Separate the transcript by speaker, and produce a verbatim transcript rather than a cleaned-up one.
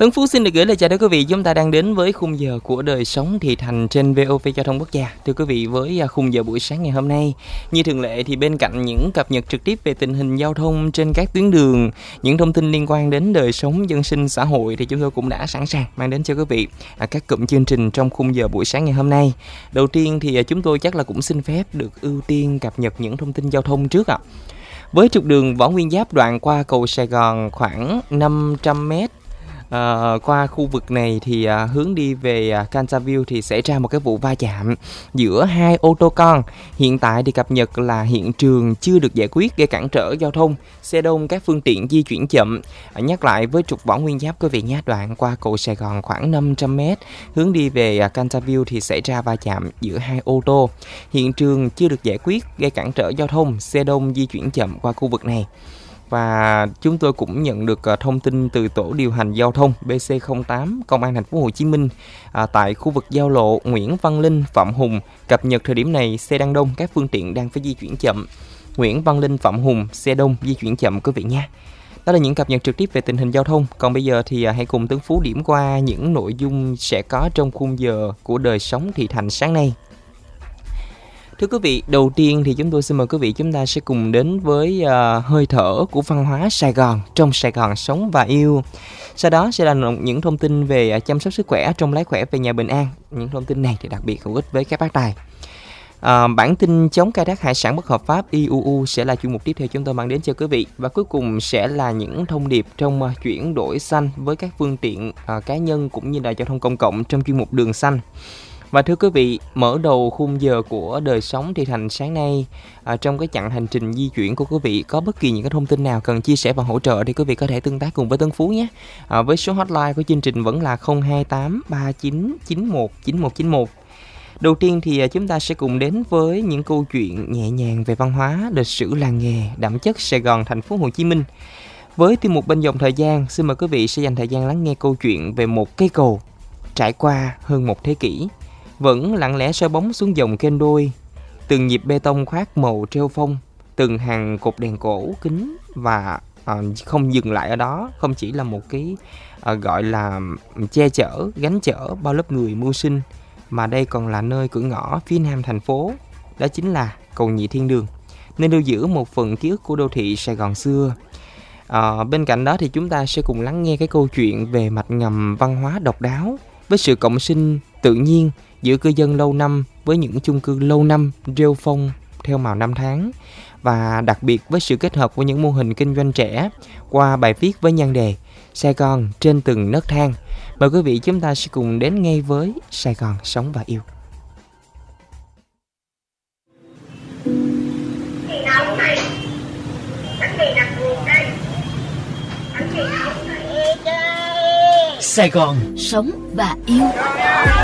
Speaker 1: Tấn Phú xin được gửi lời chào đến quý vị. Chúng ta đang đến với khung giờ của đời sống thị thành trên vê o vê Giao thông Quốc gia. Thưa quý vị, với khung giờ buổi sáng ngày hôm nay, như thường lệ thì bên cạnh những cập nhật trực tiếp về tình hình giao thông trên các tuyến đường, những thông tin liên quan đến đời sống dân sinh xã hội thì chúng tôi cũng đã sẵn sàng mang đến cho quý vị các cụm chương trình trong khung giờ buổi sáng ngày hôm nay. Đầu tiên thì chúng tôi chắc là cũng xin phép được ưu tiên cập nhật những thông tin giao thông trước ạ. Với trục đường Võ Nguyên Giáp đoạn qua cầu Sài Gòn khoảng năm trăm mét, À, qua khu vực này thì à, hướng đi về à, Canterville thì xảy ra một cái vụ va chạm giữa hai ô tô con. Hiện tại thì cập nhật là hiện trường chưa được giải quyết, gây cản trở giao thông, xe đông các phương tiện di chuyển chậm. À, nhắc lại với trục Võ Nguyên Giáp quý vị nhé, đoạn qua cầu Sài Gòn khoảng năm trăm mét hướng đi về à, Canterville thì xảy ra va chạm giữa hai ô tô. Hiện trường chưa được giải quyết, gây cản trở giao thông, xe đông di chuyển chậm qua khu vực này. Và chúng tôi cũng nhận được uh, thông tin từ tổ điều hành giao thông bê xê không tám Công an thành phố Hồ Chí Minh à, tại khu vực giao lộ Nguyễn Văn Linh Phạm Hùng, cập nhật thời điểm này xe đang đông, các phương tiện đang phải di chuyển chậm. Nguyễn Văn Linh Phạm Hùng, xe đông di chuyển chậm quý vị nha. Đó là những cập nhật trực tiếp về tình hình giao thông. Còn bây giờ thì uh, hãy cùng Tấn Phú điểm qua những nội dung sẽ có trong khung giờ của đời sống thị thành sáng nay. Thưa quý vị, đầu tiên thì chúng tôi xin mời quý vị chúng ta sẽ cùng đến với uh, hơi thở của văn hóa Sài Gòn, trong Sài Gòn sống và yêu. Sau đó sẽ là những thông tin về uh, chăm sóc sức khỏe trong lái khỏe về nhà bình an. Những thông tin này thì đặc biệt hữu ích với các bác tài. Uh, bản tin chống khai thác hải sản bất hợp pháp i u u sẽ là chuyên mục tiếp theo chúng tôi mang đến cho quý vị. Và cuối cùng sẽ là những thông điệp trong uh, chuyển đổi xanh với các phương tiện uh, cá nhân cũng như là giao thông công cộng trong chuyên mục đường xanh. Và thưa quý vị, mở đầu khung giờ của đời sống thị thành sáng nay, à, trong cái chặng hành trình di chuyển của quý vị có bất kỳ những cái thông tin nào cần chia sẻ và hỗ trợ thì quý vị có thể tương tác cùng với Tấn Phú nhé. À, với số hotline của chương trình vẫn là không hai tám ba chín chín một chín một chín một. Đầu tiên thì chúng ta sẽ cùng đến với những câu chuyện nhẹ nhàng về văn hóa, lịch sử làng nghề, đậm chất Sài Gòn, thành phố Hồ Chí Minh. Với tiêu mục bên dòng thời gian, xin mời quý vị sẽ dành thời gian lắng nghe câu chuyện về một cây cầu trải qua hơn một thế kỷ, vẫn lặng lẽ soi bóng xuống dòng kênh đôi, từng nhịp bê tông khoác màu treo phong, từng hàng cột đèn cổ kính và à, không dừng lại ở đó, không chỉ là một cái à, gọi là che chở, gánh chở bao lớp người mưu sinh, mà đây còn là nơi cửa ngõ phía nam thành phố, đó chính là cầu Nhị Thiên Đường, nên lưu giữ một phần ký ức của đô thị Sài Gòn xưa. À, bên cạnh đó thì chúng ta sẽ cùng lắng nghe cái câu chuyện về mạch ngầm văn hóa độc đáo với sự cộng sinh tự nhiên giữa cư dân lâu năm với những chung cư lâu năm rêu phong theo màu năm tháng, và đặc biệt với sự kết hợp của những mô hình kinh doanh trẻ qua bài viết với nhan đề Sài Gòn trên từng nấc thang. Mời quý vị chúng ta sẽ cùng đến ngay với Sài Gòn sống và yêu.
Speaker 2: Sài Gòn sống và yêu.